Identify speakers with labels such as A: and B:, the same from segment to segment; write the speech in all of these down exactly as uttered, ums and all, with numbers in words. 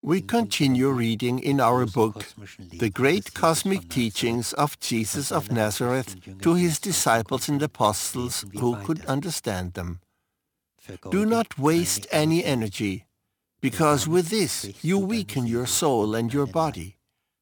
A: We continue reading in our book, The Great Cosmic Teachings of Jesus of Nazareth to His Disciples and Apostles who could understand them. Do not waste any energy, because with this you weaken your soul and your body.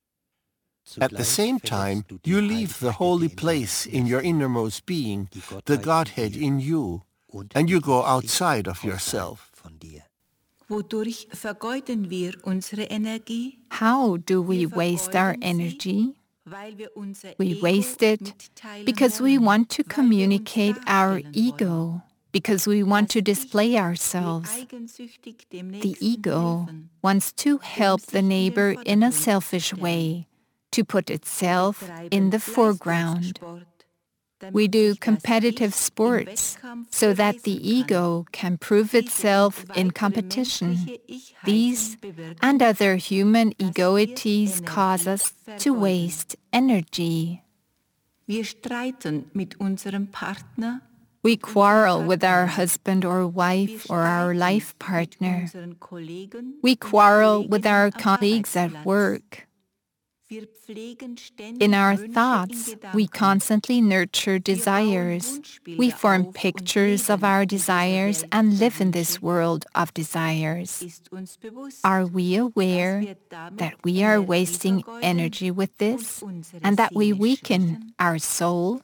A: At the same time, you leave the holy place in your innermost being, the Godhead in you, and you go outside of yourself.
B: Wodurch vergeuden wir unsere Energie?
C: How do we waste our energy?
B: Weil wir unser
C: We
B: Ego
C: waste it
B: mitteilen
C: because we
B: wollen,
C: want to
B: weil wir
C: communicate
B: uns
C: our
B: darstellen
C: ego, because we
B: wollen,
C: want to
B: dass
C: display
B: Ich
C: ourselves.
B: wie eigensüchtig dem
C: The
B: Nächsten
C: ego
B: helfen,
C: wants to help
B: sich
C: the
B: in den
C: neighbor in a
B: Vordergrund
C: selfish
B: stellen.
C: way, to put itself
B: Betreiben
C: in the foreground.
B: Leistungssport, damit
C: We do
B: sich das
C: competitive
B: Ich im
C: sports
B: Wettkampf
C: so that the
B: beweisen kann.
C: ego can prove
B: Diese
C: itself
B: und
C: in
B: weitere
C: competition.
B: menschliche Ich-Heiten
C: These
B: bewirken,
C: and other human
B: dass wir
C: egoities cause
B: Energie
C: us to
B: vergeuden.
C: waste energy.
B: Wir streiten mit unserem Partner,
C: We
B: und unserer
C: quarrel with our
B: Partnerin.
C: husband or wife
B: Wir
C: or our
B: streiten
C: life
B: mit
C: partner.
B: unseren Kollegen
C: We
B: und
C: quarrel with
B: Kolleginnen
C: our
B: am
C: colleagues at
B: Arbeitsplatz.
C: work.
B: Wir pflegen ständig
C: In our
B: Wünsche in
C: thoughts, we
B: Gedanken.
C: constantly nurture
B: Wir bauen
C: desires.
B: Wunschbilder
C: We form
B: auf und
C: pictures of
B: leben
C: our
B: in dieser
C: desires
B: Welt
C: and
B: der
C: live in
B: Wünsche.
C: this world of desires.
B: Ist uns bewusst,
C: Are we
B: dass
C: aware
B: wir damit
C: that we are
B: Energie
C: wasting
B: vergeuden
C: energy with
B: und
C: this
B: unsere
C: and that we
B: Seele
C: weaken
B: schwächen?
C: our soul?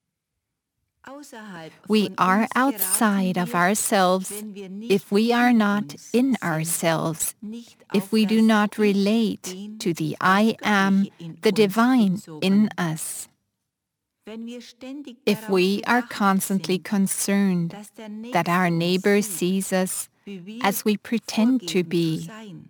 B: Außerhalb
C: We
B: von
C: are
B: uns
C: outside
B: geraten
C: of
B: wir,
C: ourselves
B: wenn wir nicht
C: if we are
B: in
C: not
B: uns
C: in
B: sind,
C: ourselves,
B: nicht
C: if
B: auf
C: we do
B: das
C: not
B: Ich,
C: relate
B: den,
C: to the
B: das
C: I am,
B: Göttliche in
C: the
B: uns
C: divine
B: bezogen.
C: in us.
B: Wenn wir ständig
C: If
B: darauf
C: we are
B: bedacht
C: constantly
B: sind,
C: concerned
B: dass der
C: that our
B: Nächste uns
C: neighbor
B: sieht,
C: sees us
B: wie wir
C: as we pretend to
B: vorgeben zu
C: be,
B: sein,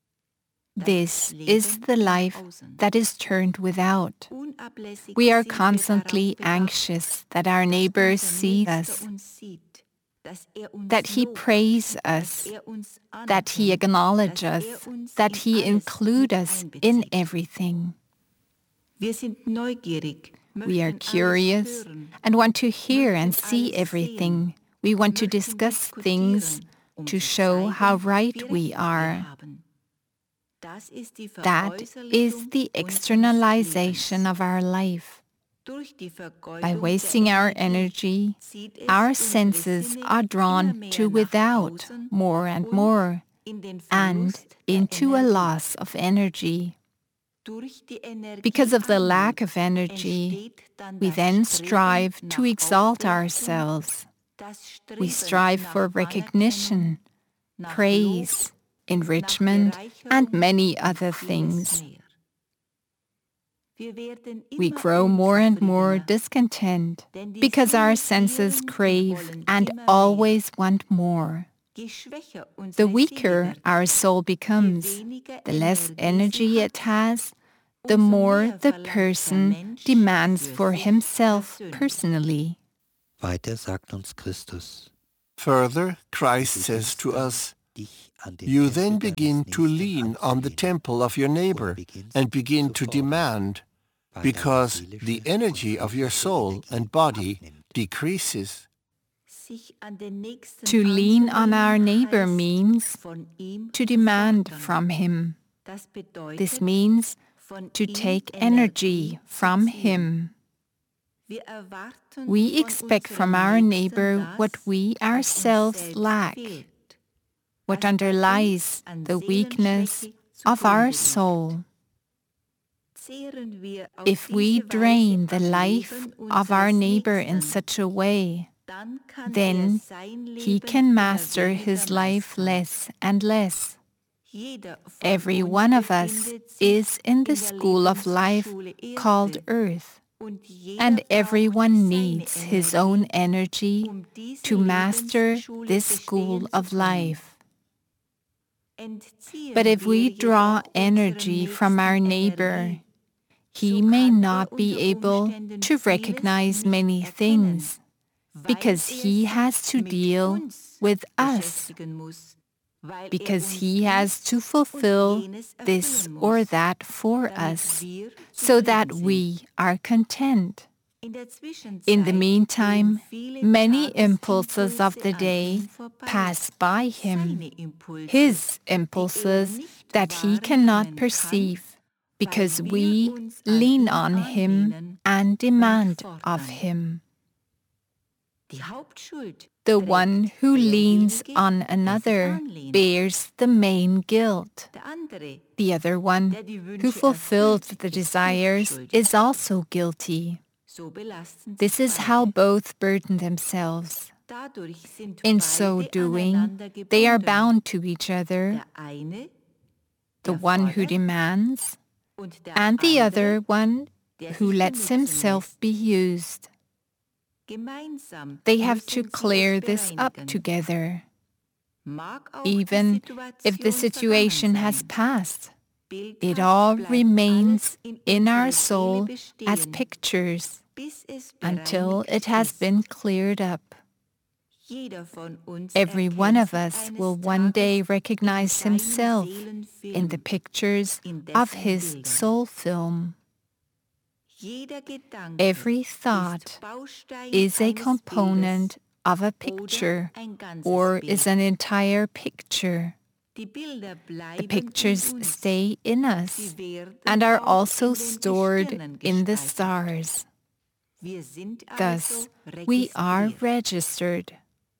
C: this
B: das
C: is
B: Leben
C: the
B: nach
C: life
B: außen.
C: that is turned without.
B: Unablässig
C: We are
B: sind wir
C: constantly
B: darauf bedacht,
C: anxious that our
B: dass
C: neighbor
B: unser
C: sees
B: Nächster
C: us,
B: uns sieht, dass er uns
C: that he
B: lobt,
C: praise
B: dass
C: us,
B: er uns
C: that he
B: anerkennt,
C: acknowledge
B: dass
C: us,
B: er uns
C: that
B: in
C: he
B: alles
C: include
B: mit
C: us in
B: einbezieht.
C: everything.
B: Wir sind neugierig,
C: We are
B: möchten
C: curious
B: alles hören,
C: and want to hear and
B: möchten
C: see
B: alles
C: everything.
B: sehen,
C: We want to
B: möchten
C: discuss things
B: diskutieren, um
C: to
B: zu
C: show
B: zeigen,
C: how right
B: wie
C: we
B: recht wir
C: are.
B: haben. Das ist die
C: That is
B: Veräußerlichung
C: the
B: unseres
C: externalization
B: Lebens.
C: of our life.
B: Durch die
C: By
B: Vergeudung
C: wasting
B: der
C: our
B: Energie
C: energy,
B: zieht es
C: our
B: unsere
C: senses
B: Sinne
C: are
B: immer
C: drawn
B: mehr
C: to
B: nach
C: without
B: außen
C: more and
B: und
C: more,
B: in den
C: and
B: Verlust der
C: into a
B: Energie.
C: loss of energy.
B: Durch die
C: Because of the
B: Energiearmut
C: lack of energy,
B: entsteht dann
C: we
B: das
C: then
B: Streben
C: strive to
B: nach
C: exalt
B: Aufwertung,
C: ourselves.
B: das Streben
C: We strive
B: nach
C: for recognition,
B: Anerkennung, nach
C: praise,
B: Lob,
C: enrichment,
B: nach
C: and
B: Bereicherung
C: many
B: und
C: other
B: vieles
C: things.
B: mehr. Wir werden
C: We
B: immer
C: grow more and more
B: unzufriedener,
C: discontent
B: denn die
C: because our
B: Sinne
C: senses
B: gieren und
C: crave
B: wollen
C: and
B: immer mehr.
C: always want more.
B: Je schwächer
C: The
B: unsere Seele
C: weaker
B: wird,
C: our soul
B: je
C: becomes,
B: weniger
C: the less
B: Energie
C: energy
B: sie
C: it
B: hat,
C: has, the
B: umso
C: more
B: mehr
C: the
B: verlangt der
C: person
B: Mensch
C: demands
B: für
C: for
B: sich
C: himself
B: persönlich.
C: personally.
D: Weiter sagt uns Christus,
A: Further, Christ
D: du
A: says
D: siehst
A: to
D: dann
A: us,
D: dich an den
A: you
D: Tempel
A: then
D: deines
A: begin to
D: Nächsten
A: lean on the
D: anzulehnen
A: temple of your
D: und
A: neighbor
D: beginnst
A: and begin
D: zu
A: to
D: fordern,
A: demand,
D: weil deine
A: because
D: seelische
A: the
D: und
A: energy of your
D: physische
A: soul
D: Energie
A: and body
D: abnimmt.
A: decreases.
B: Sich an den Nächsten
C: To lean on our
B: anzulehnen
C: neighbor
B: heißt,
C: means
B: von ihm
C: to
B: zu
C: demand
B: fordern.
C: from him.
B: Das bedeutet,
C: This means
B: von
C: to
B: ihm
C: take
B: Energie
C: energy
B: zu
C: from
B: ziehen.
C: him.
B: Wir erwarten
C: We
B: von
C: expect
B: unserem
C: from our
B: Nächsten
C: neighbor
B: das,
C: what we
B: was uns
C: ourselves
B: selbst
C: lack,
B: fehlt,
C: what
B: was bei
C: underlies
B: uns an
C: the weakness
B: Seelenschwäche
C: of our
B: zugrunde liegt.
C: soul.
B: Zehren wir auf
C: If we
B: diese
C: drain
B: Weise
C: the
B: am
C: life
B: Leben
C: of our
B: unseres
C: neighbor in
B: Nächsten,
C: such a way,
B: dann kann er
C: then
B: sein
C: he
B: Leben
C: can
B: immer
C: master
B: weniger
C: his life
B: meistern.
C: less and less.
B: Jeder von
C: Every
B: uns
C: one of us
B: befindet sich
C: is in the
B: in der
C: school of life
B: Lebensschule
C: called
B: Erde
C: earth,
B: und jeder
C: and
B: braucht
C: everyone
B: seine
C: needs his own
B: Energie,
C: energy
B: um diese
C: to master
B: Lebensschule
C: this
B: bestehen
C: school
B: zu
C: of
B: können.
C: life.
B: Entziehen
C: But if
B: wir
C: we
B: jedoch
C: draw
B: unserem
C: energy from our
B: Nächsten
C: neighbor,
B: Energie,
C: he
B: so
C: may
B: kann er
C: not be
B: unter
C: able
B: Umständen
C: to
B: vieles
C: recognize
B: nicht
C: many
B: erkennen,
C: things,
B: weil
C: because
B: er
C: he
B: sich
C: has to
B: mit
C: deal
B: uns
C: with us,
B: beschäftigen muss, weil er
C: because
B: uns
C: he has
B: dies
C: to
B: und
C: fulfill
B: jenes
C: this
B: erfüllen
C: or
B: muss,
C: that for
B: damit
C: us,
B: wir
C: so
B: zufrieden
C: that
B: sind.
C: we are content.
B: In der
C: In
B: Zwischenzeit
C: the
B: gehen
C: meantime,
B: viele
C: many impulses of
B: Tagesimpulse
C: the
B: an
C: day
B: ihm vorbei,
C: pass by him,
B: seine Impulse,
C: his
B: die er
C: impulses
B: nicht
C: that he cannot perceive, because we lean on him and demand of him. The one who leans on another bears the main guilt. The other one who fulfills the desires is also guilty. This is how both burden themselves. In so doing, they are bound to each other, the one who demands, and the other one who lets himself be used. They have to clear this up together. Even if the situation has passed, it all remains in our soul as pictures until it has been cleared up. Every one of us will one day recognize himself in the pictures of his soul film. Every thought is a component of a picture or is an entire picture. The pictures stay in us and are also stored in the stars. Thus, we are registered.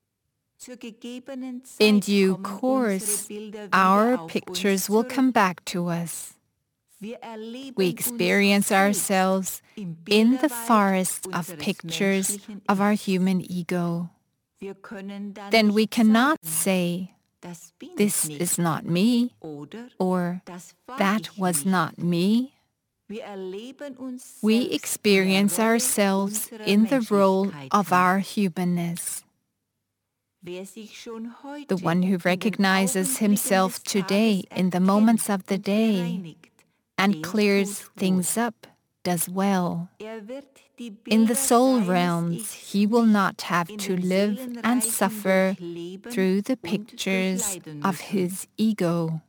C: In due course, our pictures will come back to us. We experience ourselves in the forest of pictures of our human ego. Then we cannot say, "This is not me," or "That was not me." We experience ourselves in the role of our humanness. The one who recognizes himself today in the moments of the day and clears things up does well. In the soul realms, he will not have to live and suffer through the pictures of his ego.